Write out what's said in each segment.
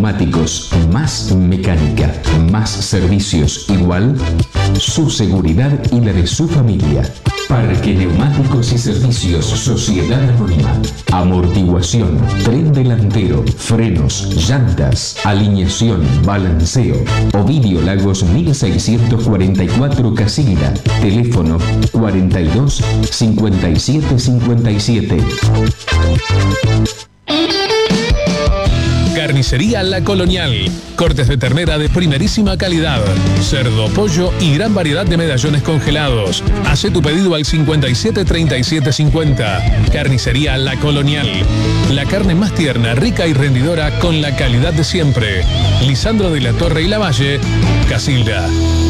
Neumáticos, más mecánica, más servicios igual, su seguridad y la de su familia. Parque Neumáticos y Servicios Sociedad Anónima. Amortiguación, tren delantero, frenos, llantas, alineación, balanceo. Ovidio Lagos 1644 Casilda. Teléfono 42 57 57. Carnicería La Colonial. Cortes de ternera de primerísima calidad. Cerdo, pollo y gran variedad de medallones congelados. Hace tu pedido al 57 37 50. Carnicería La Colonial. La carne más tierna, rica y rendidora con la calidad de siempre. Lisandro de la Torre y Lavalle, Casilda.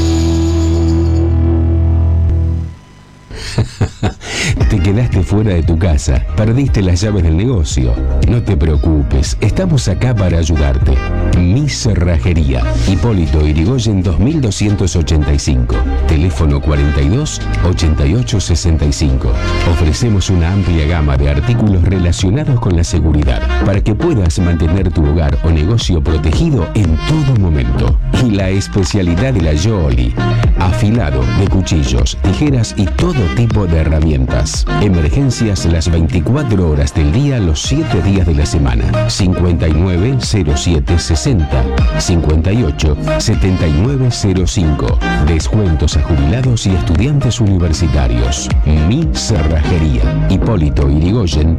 Te quedaste fuera de tu casa, perdiste las llaves del negocio. No te preocupes, estamos acá para ayudarte. Mi Cerrajería, Hipólito Yrigoyen 2285, teléfono 42 88 65. Ofrecemos una amplia gama de artículos relacionados con la seguridad para que puedas mantener tu hogar o negocio protegido en todo momento. Y la especialidad de la Jolie, afilado de cuchillos, tijeras y todo tipo de herramientas. Emergencias las 24 horas del día, los 7 días de la semana. 59 07 60 58 79 05. Descuentos a jubilados y estudiantes universitarios. Mi Cerrajería, Hipólito Yrigoyen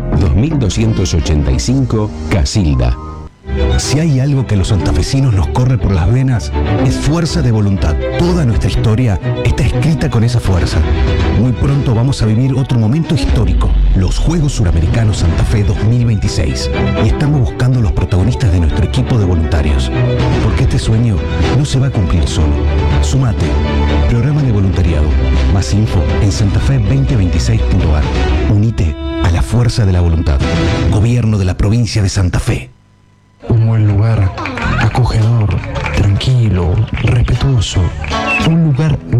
2285 Casilda. Si hay algo que a los santafesinos nos corre por las venas, es fuerza de voluntad. Toda nuestra historia está escrita con esa fuerza. Muy pronto vamos a vivir otro momento histórico, los Juegos Suramericanos Santa Fe 2026. Y estamos buscando los protagonistas de nuestro equipo de voluntarios. Porque este sueño no se va a cumplir solo. Sumate, programa de voluntariado. Más info en santafe2026.ar. Unite a la fuerza de la voluntad. Gobierno de la provincia de Santa Fe. Un buen lugar, acogedor, tranquilo, respetuoso. Un lugar